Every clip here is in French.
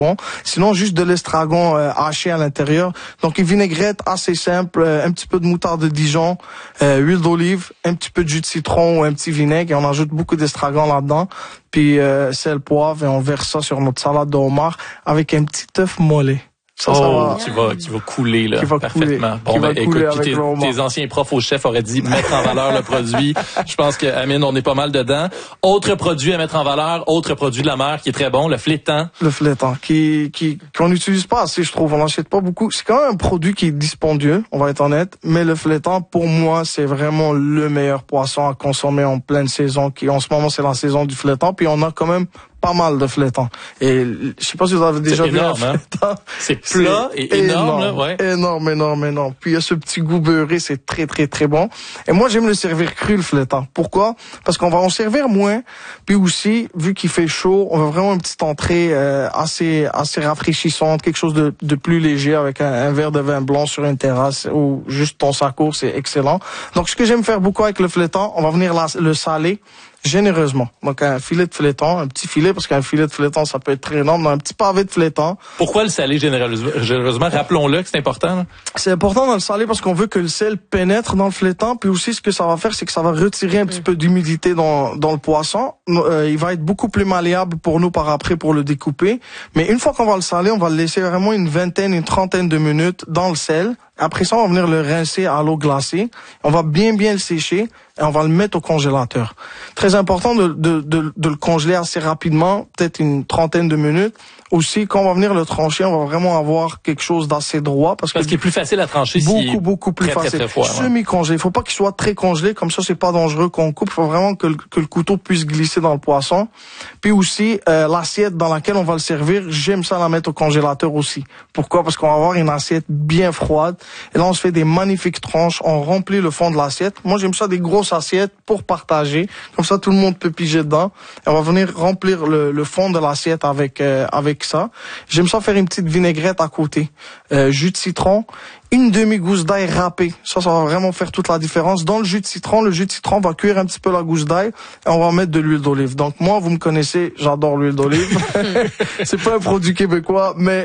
bon. Sinon, juste de l'estragon haché à l'intérieur. Donc, une vinaigrette assez simple, un petit peu de moutarde de Dijon, huile d'olive, un petit peu de jus de citron ou un petit vinaigre, et on ajoute beaucoup d'estragon là-dedans. Puis sel, poivre, et on verse ça sur notre salade de homard avec un petit œuf mollet. Ça va. Qui va couler, là, parfaitement. Bon, ben, écoute, tes anciens profs au chef auraient dit mettre en valeur le produit. Je pense que, Amine, on est pas mal dedans. Autre produit à mettre en valeur, autre produit de la mer qui est très bon, le flétan. Le flétan, qu'on n'utilise pas assez, je trouve. On n'achète pas beaucoup. C'est quand même un produit qui est dispendieux, on va être honnête. Mais le flétan, pour moi, c'est vraiment le meilleur poisson à consommer en pleine saison. En ce moment, c'est la saison du flétan. Puis on a quand même pas mal de flétan. Et je sais pas si vous avez déjà vu un flétan. C'est plat et énorme, là, ouais. Énorme. Puis il y a ce petit goût beurré, c'est très, très, très bon. Et moi, j'aime le servir cru, le flétan. Pourquoi? Parce qu'on va en servir moins. Puis aussi, vu qu'il fait chaud, on veut vraiment une petite entrée assez rafraîchissante, quelque chose de plus léger avec un verre de vin blanc sur une terrasse ou juste ton sacour, c'est excellent. Donc, ce que j'aime faire beaucoup avec le flétan, on va venir le saler généreusement. Donc, un filet de flétan, un petit filet, parce qu'un filet de flétan, ça peut être très énorme, un petit pavé de flétan. Pourquoi le saler généreusement? Rappelons-le que c'est important. Là. C'est important de le saler parce qu'on veut que le sel pénètre dans le flétan, puis aussi ce que ça va faire, c'est que ça va retirer un petit peu d'humidité dans le poisson. Il va être beaucoup plus malléable pour nous par après pour le découper. Mais une fois qu'on va le saler, on va le laisser vraiment une trentaine de minutes dans le sel. Après ça, on va venir le rincer à l'eau glacée. On va bien le sécher et on va le mettre au congélateur. Très important de le congeler assez rapidement, peut-être une trentaine de minutes. Aussi, quand on va venir le trancher, on va vraiment avoir quelque chose d'assez droit parce qu'il est plus facile à trancher beaucoup plus facile. Très froid, semi-congelé. Il faut pas qu'il soit très congelé, comme ça c'est pas dangereux qu'on coupe. Il faut vraiment que le couteau puisse glisser dans le poisson. Puis aussi l'assiette dans laquelle on va le servir, j'aime ça la mettre au congélateur aussi. Pourquoi? Parce qu'on va avoir une assiette bien froide. Et là on se fait des magnifiques tranches, on remplit le fond de l'assiette. Moi j'aime ça des grosses assiettes pour partager. Comme ça tout le monde peut piger dedans. Et on va venir remplir le fond de l'assiette avec ça. J'aime ça faire une petite vinaigrette à côté. Jus de citron, une demi-gousse d'ail râpée. Ça va vraiment faire toute la différence. Dans le jus de citron va cuire un petit peu la gousse d'ail et on va mettre de l'huile d'olive. Donc moi, vous me connaissez, j'adore l'huile d'olive. C'est pas un produit québécois, mais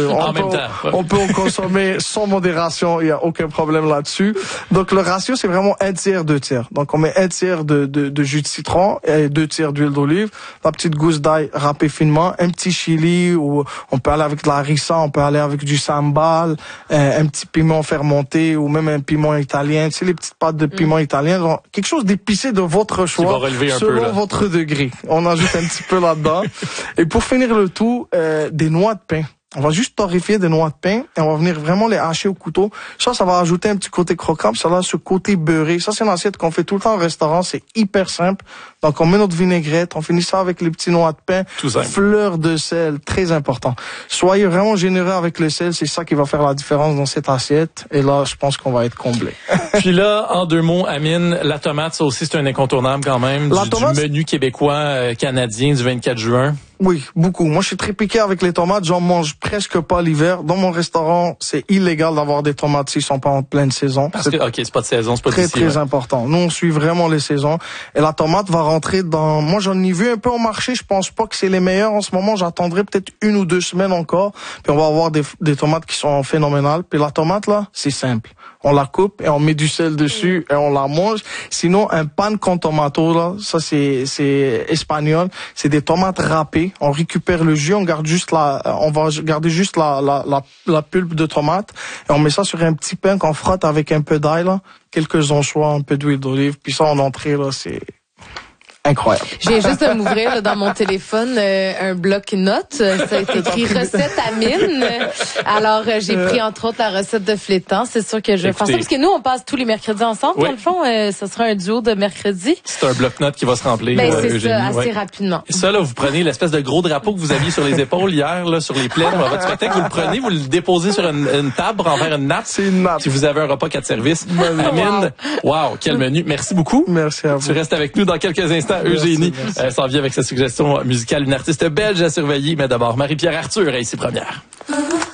on peut en consommer sans modération. Il y a aucun problème là-dessus. Donc le ratio, c'est vraiment 1 tiers, 2 tiers. Donc on met 1 tiers de jus de citron et 2 tiers d'huile d'olive. La petite gousse d'ail râpée finement, un petit chili ou on peut aller avec de la harissa, on peut aller avec du sambal, un petit piment fermenté ou même un piment italien, tu sais, les petites pâtes de piment italien, genre, quelque chose d'épicé de votre choix, qui va relever un selon peu, là. votre degré. On ajoute un petit peu là-dedans. Et pour finir le tout, des noix de pain. On va juste torréfier des noix de pain et on va venir vraiment les hacher au couteau. Ça va ajouter un petit côté croquant, ça a ce côté beurré. Ça, c'est une assiette qu'on fait tout le temps au restaurant. C'est hyper simple. Donc, on met notre vinaigrette, on finit ça avec les petits noix de pain, fleur de sel, très important. Soyez vraiment généreux avec le sel, c'est ça qui va faire la différence dans cette assiette. Et là, je pense qu'on va être comblé. Puis là, en 2 mots, Amine, la tomate, ça aussi, c'est un incontournable quand même. Du menu québécois canadien du 24 juin. Oui, beaucoup. Moi, je suis très piqué avec les tomates. J'en mange presque pas l'hiver. Dans mon restaurant, c'est illégal d'avoir des tomates s'ils sont pas en pleine saison. Parce que, c'est pas de saison, c'est pas très, très important. Nous, on suit vraiment les saisons. Et la tomate va rentrer dans... Moi, j'en ai vu un peu au marché. Je pense pas que c'est les meilleurs en ce moment. J'attendrai peut-être 1 ou 2 semaines encore. Puis on va avoir des tomates qui sont phénoménales. Puis la tomate, là, c'est simple. On la coupe et on met du sel dessus et on la mange. Sinon, un pan con tomato, là, ça c'est espagnol. C'est des tomates râpées. On récupère le jus, on va garder juste la pulpe de tomate et on met ça sur un petit pain qu'on frotte avec un peu d'ail, là, quelques anchois, un peu d'huile d'olive. Puis ça, en entrée, là, c'est incroyable. J'ai juste de m'ouvrir là, dans mon téléphone un bloc-notes. Ça a été écrit recette Amine. Alors, j'ai pris entre autres la recette de flétan. C'est sûr que je vais faire ça parce que nous, on passe tous les mercredis ensemble. Dans le fond, ce sera un duo de mercredi. C'est un bloc-notes qui va se remplir. C'est Eugénie, ça, assez rapidement. Et ça, là, vous prenez l'espèce de gros drapeau que vous aviez sur les épaules hier, là, sur les plaies dans votre spectacle. Vous le prenez, vous le déposez sur une table envers une nappe. C'est une nappe. Si vous avez un repas 4 services. Amine, wow, quel menu. Merci beaucoup. Merci à vous. Tu restes avec nous dans quelques instants. Eugénie s'en vient avec sa suggestion musicale, une artiste belge à surveiller, mais d'abord Marie-Pierre Arthur, ici première.